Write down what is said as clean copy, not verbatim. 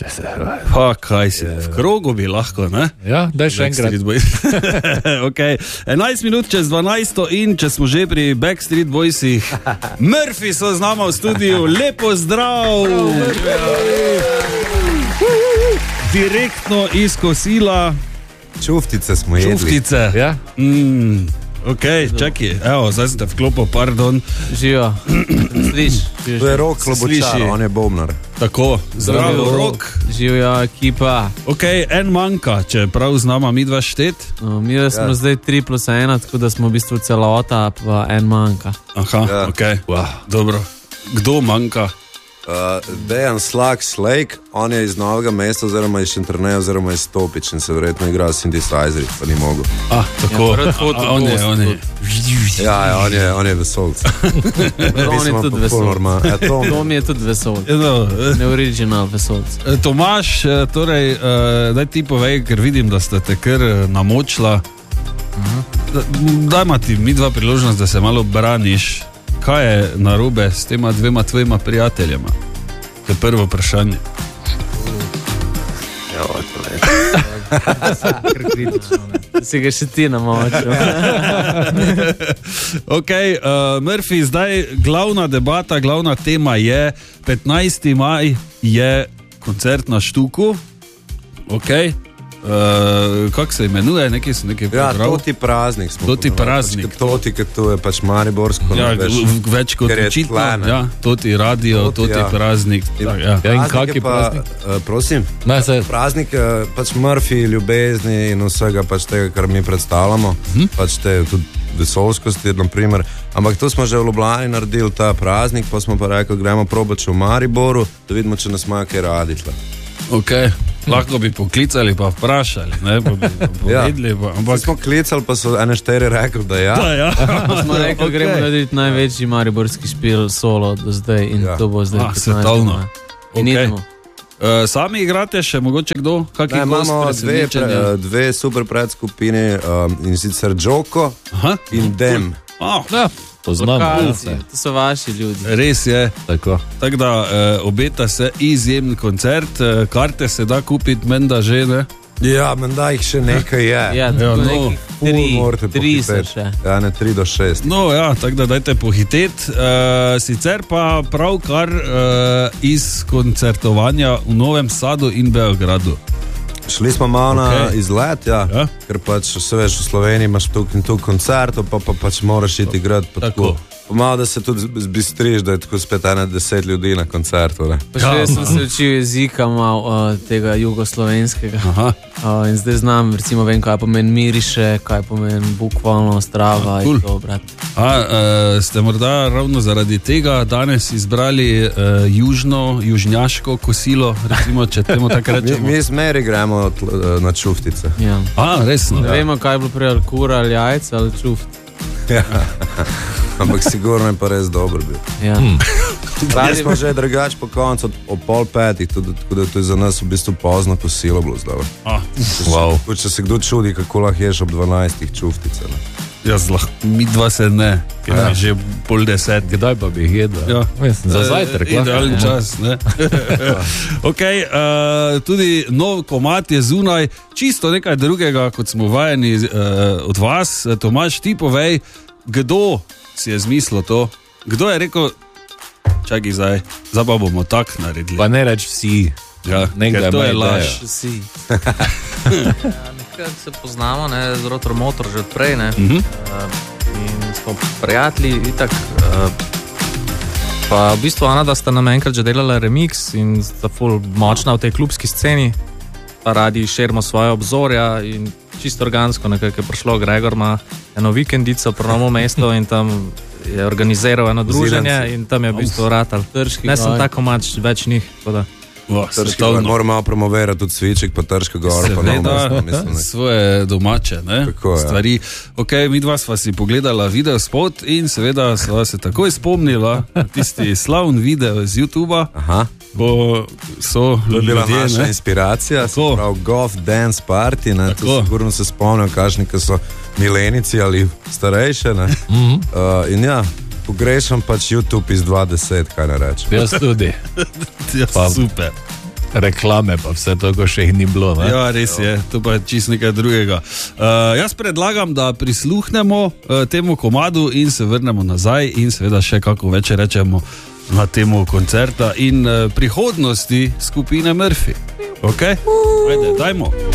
Kaj si, v krogu bi lahko, ne? Ja, daj še enkrat. Okay. 11 minut čez 12 in če smo že pri Backstreet Boysih, Murphy so z nama v studiu, lepo zdrav! Direktno iz kosila. Čuftice smo jedli. Čuftice. Ja? Ok, čakaj, evo, zdaj sem te vklopil, pardon. Živijo. Sliš. To je Rok Klobučar, on je bobnar. Tako, zdravo, Rok. Živijo ekipa. Ok, en manjka, če prav z nama mi dva štet. Mi smo zdaj 3+1, tako da smo v bistvu celota, pa en manjka. Aha, ok, dobro. Kdo manjka? Dejan Slake, on je iz Novega mesta, oziroma iz Šentjerneja, oziroma iz Stopič in se verjetno igra s synthesizerji, pa ni mogel. Tako, on je. Ja, on je vesolc. On je tudi vesolc. Tom je tudi vesolc. Ne original vesolc. Tomaž, torej, daj ti povej, ker vidim, da ste te kar namočila. Dajma ti mi dva priložnost, da se malo braniš. Kaj je narobe s tema dvema tvojima prijateljema? To je prvo vprašanje. Si ga še ti namočil. Ok, Murphy, zdaj glavna debata, glavna tema je 15. maj je koncert na Štuku. Ok, kako se imenuje? Nekaj Toti praznik smo. Toti praznik. Toti, ker to je pač mariborsko. Ja, več kot očitno. Ja, Toti radio, Toti praznik. In kak je praznik? Prosim? Praznik pač Murphy, ljubezni in vsega pač tega, kar mi predstavljamo. Pač te tudi vesolskosti, naprimer. Ampak to smo že v Ljubljani naredili ta praznik, pa smo pa rekli, gremo probat še v Mariboru, da vidimo, če nas imajo kaj radi tle. Ok. Lahko bi poklicali pa vprašali, ne, pa bi povedali. Ampak smo klicali, pa so ene 4 rekli, da ja. Smo rekli, gremo narediti največji mariborski špil solo do zdaj in to bo zdaj. Svetovno. In idemo. Sami igrate še mogoče kdo? Imamo dve super predskupini in sicer Džoko in Dem. Poznam, to so vaši ljudi. Res je. Tako da obeta se izjemen koncert, karte se da kupiti, menda že, ne? Ja, menda jih še nekaj je. Ja, nekih 3 so še. Ja, ne 3 do 6. No ja, tako da dajte pohiteti. Sicer pa pravkar iz koncertovanja v Novem Sadu in Beogradu. Šli smo malo na izlet, ker pač se veš, v Sloveniji imaš tuk in tuk koncertov, pa pač moraš iti igrati pa tako. Pa malo, da se tudi zbistriš, da je tako spet 10 ljudi na koncertu. Pa še jaz sem se učil jezika malo tega jugoslovenskega. In zdaj znam, recimo vem, kaj pomeni miriše, kaj pomeni bukvalno strava in to, brat. Ste morda ravno zaradi tega danes izbrali južnjaško kosilo, recimo, če temu tako rečemo? Mi zmeri gremo na čuftice. Resno? Ne vemo, kaj je bilo prej, ali kura, ali jajca, ali čuft. Ampak sigurno je pa res dobro bil. Radi smo že drugač po koncu ob 4:30, tako da to je za nas v bistvu pozno kosilo bilo zdaj. Če se kdo čudi, kako lahko ješ ob 12 čuftice. Jaz lahko, mi dva se ne, ker je že 9:30. Kdaj pa bi jih jedla? Za zajtrk. Idealni čas, ne? Ok, tudi nov komad je zunaj, čisto nekaj drugega, kot smo vajeni od vas. Tomaž, ti povej, kdo si je zmislil to? Kdo je rekel, čakaj zdaj pa bomo tak naredili? Pa ne reč vsi. Ker to je laž. Vsi. Nekaj se poznamo, z Rotor že odprej, in smo prijatelji itak. Pa v bistvu Ana, da sta nam enkrat že delala remix in sta ful močna v tej klubski sceni, pa radi širimo svoje obzorja in čisto organsko nekako je prišlo. Gregor ima eno vikendico po Novo mesto in tam je organiziral eno druženje in tam je v bistvu ratal. Ne sem tako mač, več njih, tako da. Moramo promovirati tudi Sviček, pa Trška gora. Svoje domače stvari. Ok, mi dva sva si pogledala video spot in seveda sva se takoj spomnila tisti slavn video z YouTubea. Bo so ljudje, bila naša inspiracija, se pravi Goth Dance Party, tu sigurno se spomnim, kakšni so milenici ali starejše, in ja, pogrešam pač YouTube iz 2010, kaj ne rečem. Jaz tudi. Super. Reklame pa vse to, ko še jih ni bilo. Ne? Ja, res je, to pa je čisto nekaj drugega. Jaz predlagam, da prisluhnemo temu komadu in se vrnemo nazaj in seveda še kako več rečemo na temu koncerta in prihodnosti skupine Murphy. Ok? Ajde, dajmo.